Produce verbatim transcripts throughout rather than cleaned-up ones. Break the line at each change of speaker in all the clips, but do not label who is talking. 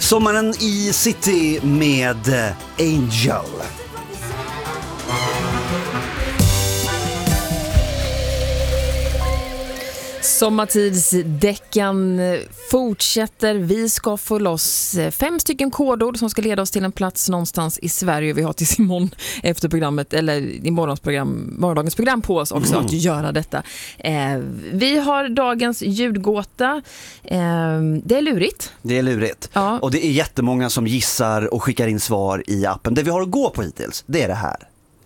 Sommaren i City med Angel.
Sommartidsdäckan fortsätter. Vi ska få loss fem stycken kodord som ska leda oss till en plats någonstans i Sverige. Vi har till Simon efter programmet, eller i morgons program, morgondagens program på oss också mm. att göra detta. Eh, vi har dagens ljudgåta. Eh, det är lurigt.
Det är lurigt. Ja. Och det är jättemånga som gissar och skickar in svar i appen. Det vi har att gå på hittills, det är det här.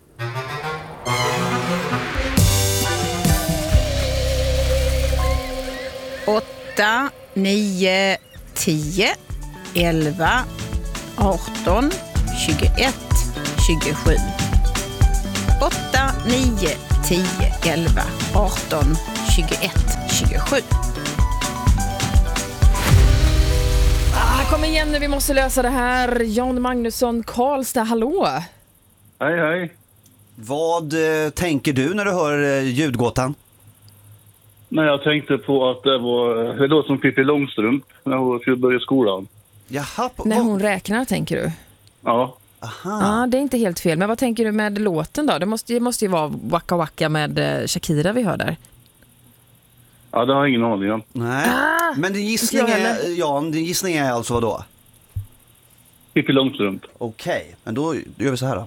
åtta, nio, tio, elva, arton, tjugoett, tjugosju. åtta, nio, tio, elva, arton, tjugoett, tjugosju.
Ah, kom igen nu, vi måste lösa det här. Jan Magnusson, Karlstad, hallå!
Hej, hej.
Vad eh, tänker du när du hör eh, ljudgåtan?
Nej, jag tänkte på att det var det låter som Pippi Långstrump när hon skulle börja skolan.
Jaha, på,
när hon räknar, tänker du?
Ja.
Aha.
Ja, det är inte helt fel. Men vad tänker du med låten då? Det måste, det måste ju vara Waka Waka med Shakira vi hör där.
Ja, det har jag ingen aning om.
Nej, ah, men din gissning är, Jan, din gissning är alltså vad då?
Pippi Långstrump.
Okej, okay, men då gör vi så här då.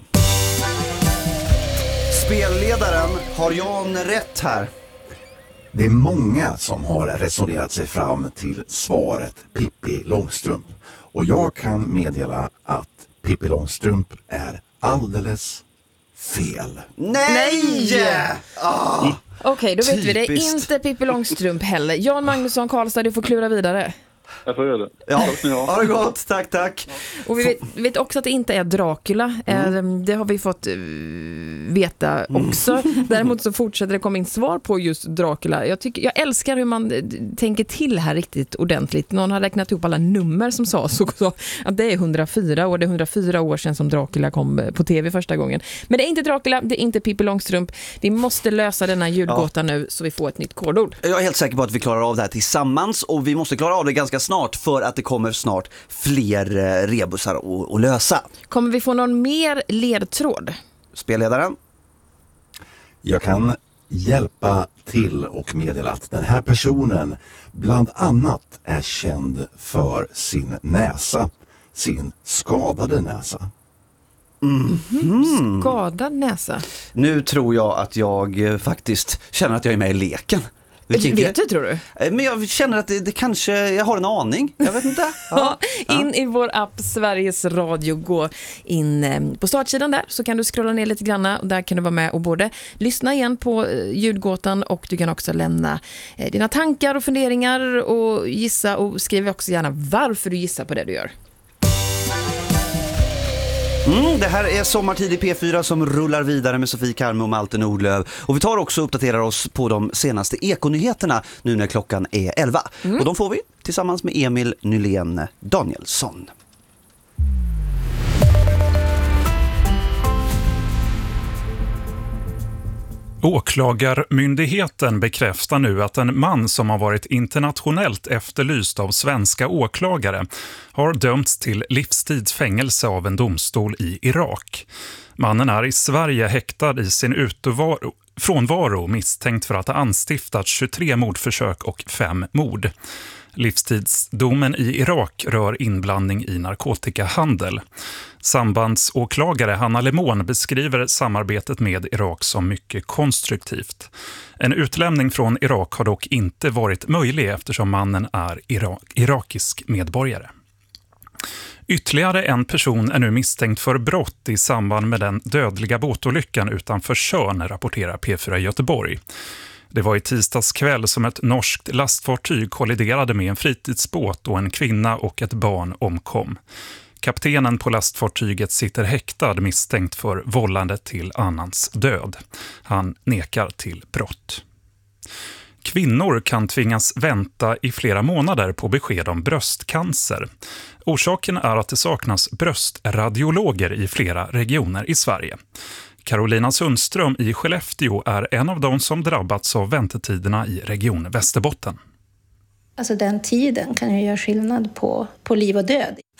Spelledaren, har Jan rätt här?
Det är många som har resonerat sig fram till svaret Pippi Långstrump. Och jag kan meddela att Pippi Långstrump är alldeles fel.
Nej! Ah,
Okej, okay, då vet
typiskt.
vi det. Är inte Pippi Långstrump heller. Jan Magnusson, Karlstad, du får klura vidare.
Jag får göra det.
Ja, har det gått. Tack, tack.
Och vi vet, vet också att det inte är Dracula. Mm. Det har vi fått veta också. Mm. Däremot så fortsätter det komma in svar på just Dracula. Jag, tycker, jag älskar hur man tänker till här riktigt ordentligt. Någon har räknat upp alla nummer som sades också. Att det är hundrafyra och det är hundrafyra år sedan som Dracula kom på tv första gången. Men det är inte Dracula, det är inte Pippi Långstrump. Vi måste lösa denna ljudgåta ja. nu så vi får ett nytt kodord.
Jag är helt säker på att vi klarar av det här tillsammans och vi måste klara av det ganska snart för att det kommer snart fler rebusar att, att lösa.
Kommer vi få någon mer ledtråd?
Spelledaren?
Jag kan hjälpa till och meddela att den här personen bland annat är känd för sin näsa, sin skadade näsa.
Mm. Mm.
Skadad näsa?
Nu tror jag att jag faktiskt känner att jag är med i leken.
Vilken vet du, tror du?
Men jag känner att det, det kanske, jag har en aning. Jag vet inte.
Ja. In i vår app Sveriges Radio, gå in på startsidan där så kan du scrolla ner lite grann och där kan du vara med och både lyssna igen på ljudgåtan och du kan också lämna dina tankar och funderingar och gissa och skriv också gärna varför du gissar på det du gör.
Mm, det här är Sommartid i P fyra som rullar vidare med Sofie Karme och Malte Nordlöv. Och vi tar också och uppdaterar oss på de senaste ekonyheterna nu när klockan är elva. Mm. Och de får vi tillsammans med Emil Nylén Danielsson.
Åklagarmyndigheten bekräftar nu att en man som har varit internationellt efterlyst av svenska åklagare har dömts till livstidsfängelse av en domstol i Irak. Mannen är i Sverige häktad i sin utevaro, frånvaro misstänkt för att ha anstiftat tjugotre mordförsök och fem mord. Livstidsdomen i Irak rör inblandning i narkotikahandel. Sambandsåklagare Hanna Lemon beskriver samarbetet med Irak som mycket konstruktivt. En utlämning från Irak har dock inte varit möjlig eftersom mannen är Irak- irakisk medborgare. Ytterligare en person är nu misstänkt för brott i samband med den dödliga båtolyckan utanför Tjörn, rapporterar P fyra Göteborg. Det var i tisdags kväll som ett norskt lastfartyg kolliderade med en fritidsbåt och en kvinna och ett barn omkom. Kaptenen på lastfartyget sitter häktad misstänkt för vållande till annans död. Han nekar till brott. Kvinnor kan tvingas vänta i flera månader på besked om bröstcancer. Orsaken är att det saknas bröstradiologer i flera regioner i Sverige. Carolina Sundström i Skellefteå är en av de som drabbats av väntetiderna i region Västerbotten.
Alltså den tiden kan ju göra skillnad på, på liv och död.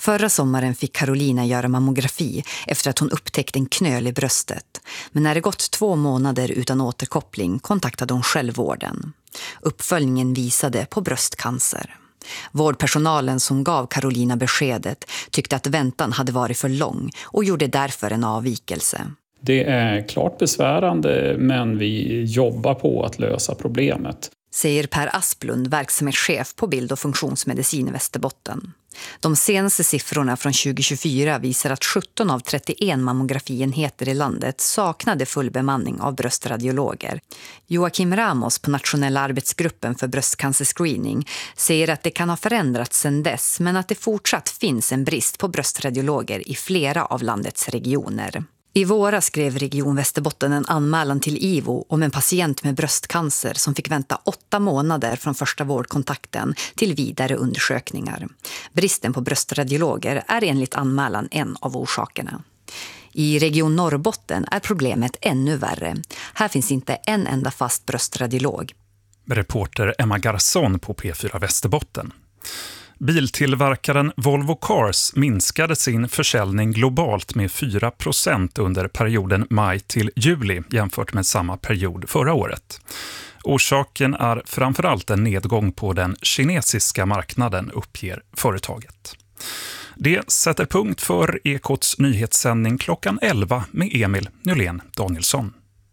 Förra sommaren fick Carolina göra mammografi efter att hon upptäckte en knöl i bröstet. Men när det gått två månader utan återkoppling kontaktade hon självvården. Uppföljningen visade på bröstcancer. Vårdpersonalen som gav Carolina beskedet tyckte att väntan hade varit för lång och gjorde därför en avvikelse.
Det är klart besvärande, men vi jobbar på att lösa problemet,
säger Per Asplund, verksamhetschef på bild- och funktionsmedicin i Västerbotten. De senaste siffrorna från tjugo tjugofyra visar att sjutton av trettioen mammografienheter i landet saknade full bemanning av bröstradiologer. Joakim Ramos på Nationella arbetsgruppen för bröstcancerscreening säger att det kan ha förändrats sedan dess, men att det fortsatt finns en brist på bröstradiologer i flera av landets regioner. I våras skrev Region Västerbotten en anmälan till I V O om en patient med bröstcancer som fick vänta åtta månader från första vårdkontakten till vidare undersökningar. Bristen på bröstradiologer är enligt anmälan en av orsakerna. I Region Norrbotten är problemet ännu värre. Här finns inte en enda fast bröstradiolog.
Reporter Emma Garson på P fyra Västerbotten. Biltillverkaren Volvo Cars minskade sin försäljning globalt med fyra procent under perioden maj till juli jämfört med samma period förra året. Orsaken är framförallt en nedgång på den kinesiska marknaden, uppger företaget. Det sätter punkt för Ekots nyhetssändning klockan elva med Emil Nylén Danielsson.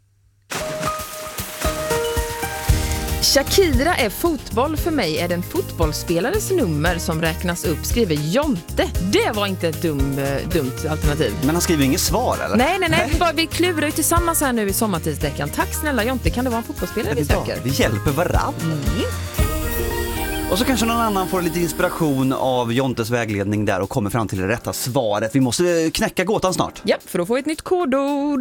Shakira är fotboll för mig är den fotbollsspelares nummer som räknas upp, skriver Jonte. Det var inte ett dum, dumt alternativ.
Men han skriver inget svar, eller?
Nej, nej, nej. nej. Vi klurar ju tillsammans här nu i sommartidsdäckan. Tack snälla Jonte, kan det vara en fotbollsspelare vi söker?
Vi hjälper varann. Mm. Och så kanske någon annan får lite inspiration av Jontes vägledning där och kommer fram till det rätta svaret. Vi måste knäcka gåtan snart.
Ja, för då får vi ett nytt kodord.